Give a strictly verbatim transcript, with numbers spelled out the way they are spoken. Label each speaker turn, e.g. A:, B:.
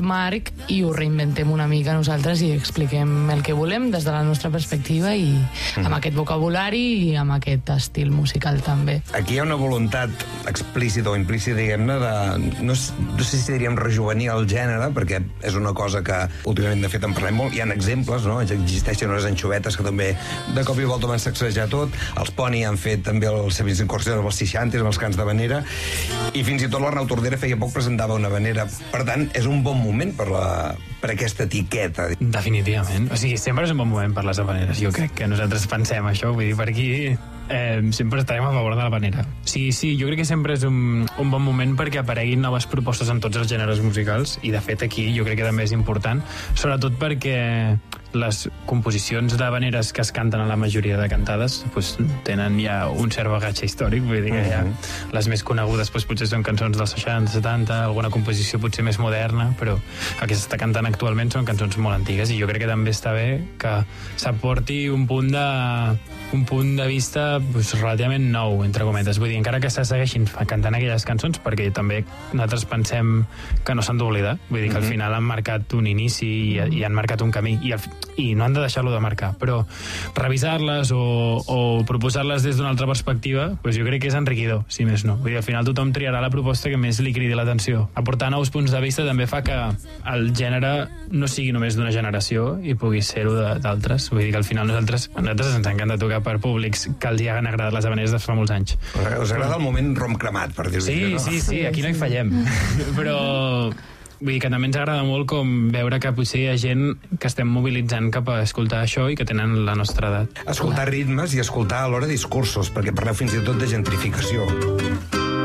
A: marc i ho reinventem una mica nosaltres i expliquem el que volem des de la nostra perspectiva i amb mm. aquest vocabulari i amb aquest estil musical també.
B: Aquí hi ha una voluntat explícita o implícita, diguem-ne, de... No, no sé si diríem rejuvenir el gènere, perquè és una cosa que últimament de fet en parlem molt. Hi ha exemples, no? Existeixen unes anxovetes que també de cop i volta van sacsejar tot. Els Pony han fet també les seves incursions amb els seixantes, amb els cants de vanera, i fins i tot l'Arnau Tordera feia poc presentava una vanera. Per tant, és un bon moment per, la, per aquesta etiqueta.
C: Definitivament. O sigui, sempre és un bon moment per les habaneres. Jo crec que nosaltres pensem això, vull dir, per aquí eh, sempre estarem a favor de la vanera. Sí, sí, jo crec que sempre és un, un bon moment perquè apareguin noves propostes en tots els gèneres musicals, i de fet aquí jo crec que també és important, sobretot perquè les composicions de habaneres que es canten a la majoria de cantades pues, tenen ja un cert bagatge històric, vull dir que ja les més conegudes pues, potser són cançons dels seixanta, setanta, alguna composició potser més moderna, però el que s'està cantant actualment són cançons molt antigues, i jo crec que també està bé que s'aporti un punt de un punt de vista pues, relativament nou, entre cometes. Vull dir, encara que se segueixin cantant aquelles cançons, perquè també nosaltres pensem que no s'han d'oblidar. Vull dir que al final han marcat un inici i, i han marcat un camí, i, el, i no han de deixar-lo de marcar. Però revisar-les o, o proposar-les des d'una altra perspectiva, pues jo crec que és enriquidor, si més no. Vull dir, al final tothom triarà la proposta que més li cridi l'atenció. Aportar nous punts de vista també fa que el gènere no sigui només d'una generació i pugui ser-ho d'altres. Vull dir que al final nosaltres, a nosaltres ens encanta tocar per públics que els hi han agradat les habaneres de fa molts anys.
B: Us agrada el moment rom cremat, per dir-ho
C: sí, no? Sí, sí, aquí no hi fallem. Però vull dir que també ens agrada molt com veure que potser hi ha gent que estem mobilitzant cap a escoltar això i que tenen la nostra edat.
B: Escoltar ritmes i escoltar alhora discursos, perquè parleu fins i tot de gentrificació.